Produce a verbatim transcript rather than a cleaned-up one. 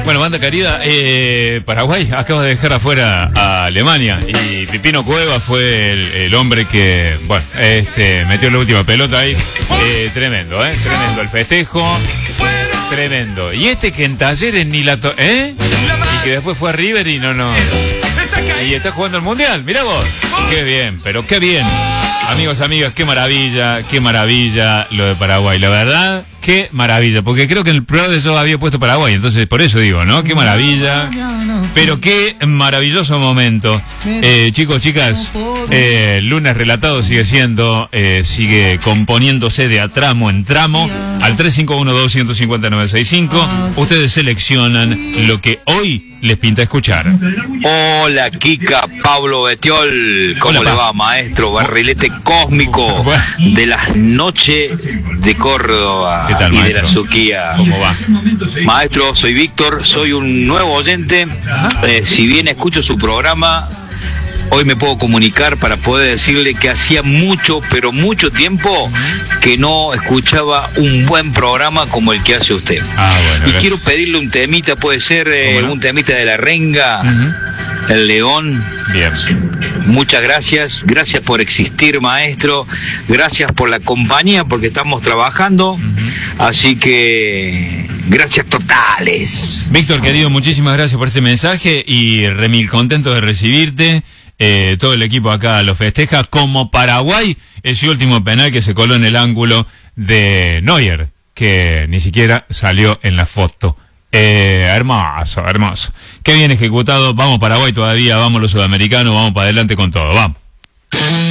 Bueno, banda querida, eh, Paraguay acaba de dejar afuera a Alemania y Pipino Cueva fue el, el hombre que, bueno, este, metió la última pelota ahí. Eh, tremendo, ¿eh? Tremendo el festejo. Tremendo. Y este que en Talleres ni la... To ¿Eh? Y que después fue a River y no, no... Y está jugando el Mundial, mirá vos. Qué bien, pero qué bien. Amigos, amigas, qué maravilla, qué maravilla lo de Paraguay. La verdad, qué maravilla. Porque creo que en el programa yo había puesto Paraguay, entonces por eso digo, ¿no? Qué maravilla. Pero qué maravilloso momento. Eh, chicos, chicas, eh, lunes relatado sigue siendo, eh, sigue componiéndose de a tramo en tramo. Al tres cinco uno dos, uno cinco nueve seis cinco, ustedes seleccionan lo que hoy les pinta escuchar. Hola, Kika, Pablo Betiol. ¿Cómo Hola, le pa. va, maestro? Barrilete cósmico de las noches de Córdoba. ¿Qué tal, y maestro? de la Suquía. ¿Cómo va? Maestro, soy Víctor, soy un nuevo oyente. Eh, si bien escucho su programa, hoy me puedo comunicar para poder decirle que hacía mucho, pero mucho tiempo que no escuchaba un buen programa como el que hace usted. Ah, bueno, y gracias. quiero pedirle un temita, puede ser eh, ¿Cómo no? un temita de La Renga, Uh-huh. El León. Bien. Muchas gracias, gracias por existir, maestro, gracias por la compañía, porque estamos trabajando, Uh-huh. así que gracias totales. Víctor, querido, muchísimas gracias por este mensaje y remil contento de recibirte. Eh, todo el equipo acá lo festeja como Paraguay, ese último penal que se coló en el ángulo de Neuer, que ni siquiera salió en la foto. Eh, hermoso, hermoso. Qué bien ejecutado. Vamos Paraguay todavía, vamos los sudamericanos, vamos para adelante con todo, vamos.